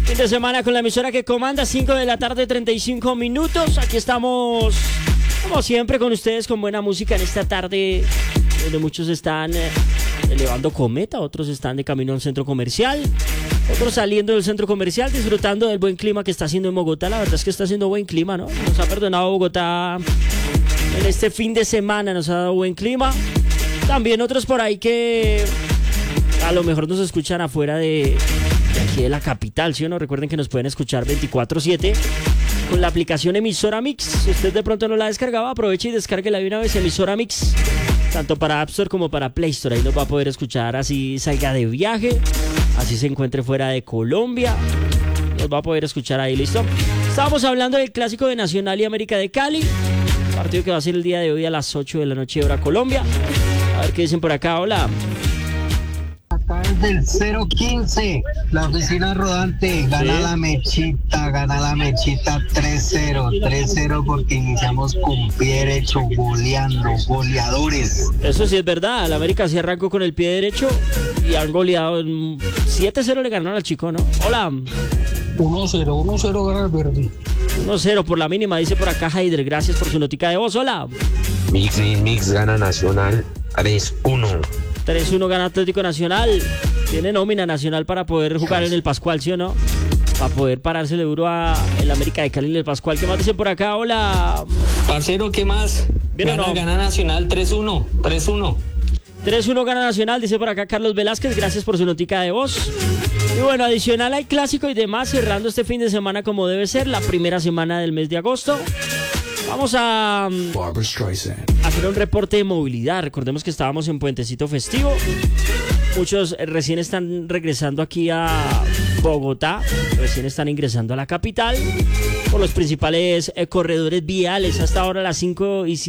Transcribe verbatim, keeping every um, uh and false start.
Fin de semana con la emisora que comanda, cinco de la tarde, treinta y cinco minutos. Aquí estamos, como siempre, con ustedes con buena música en esta tarde donde muchos están eh, elevando cometa, otros están de camino al centro comercial, otros saliendo del centro comercial, disfrutando del buen clima que está haciendo en Bogotá. La verdad es que está haciendo buen clima, ¿no? Nos ha perdonado Bogotá en este fin de semana, nos ha dado buen clima. También otros por ahí que a lo mejor nos escuchan afuera de, de aquí de la capital, ¿sí o no? Recuerden que nos pueden escuchar veinticuatro siete con la aplicación Emisora Mix. Si usted de pronto no la ha descargado, aproveche y descárguela de una vez, Emisora Mix, tanto para App Store como para Play Store. Ahí nos va a poder escuchar así salga de viaje, así se encuentre fuera de Colombia, nos va a poder escuchar ahí, ¿listo? Estábamos hablando del clásico de Nacional y América de Cali, partido que va a ser el día de hoy a las ocho de la noche hora Colombia. A ver qué dicen por acá. Hola. Acá es del cero quince, la oficina rodante, gana Sí. la mechita, gana la mechita tres cero, tres cero porque iniciamos con pie derecho, goleando, goleadores. Eso sí es verdad, la América sí arrancó con el pie derecho y han goleado en siete cero, le ganaron al Chico, ¿no? Hola. uno cero, uno cero gana el verde. uno cero por la mínima, dice por acá Haider. Gracias por su notica de voz. Hola. Mix, mix, mix, gana Nacional tres uno. tres uno gana Atlético Nacional. Tiene nómina Nacional para poder jugar en el Pascual, ¿sí o no? Para poder parársele duro a el América de Cali en el Pascual. ¿Qué más dicen por acá? Hola. Parcero, ¿qué más? ¿Bien o Gana, no? gana Nacional tres uno, tres uno. tres uno gana Nacional, dice por acá Carlos Velázquez. Gracias por su notica de voz. Y bueno, adicional hay clásico y demás, cerrando este fin de semana como debe ser, la primera semana del mes de agosto. Vamos a um, hacer un reporte de movilidad. Recordemos que estábamos en puentecito festivo. Muchos eh, recién están regresando aquí a Bogotá, recién están ingresando a la capital por los principales eh, corredores viales. Hasta ahora a las cinco y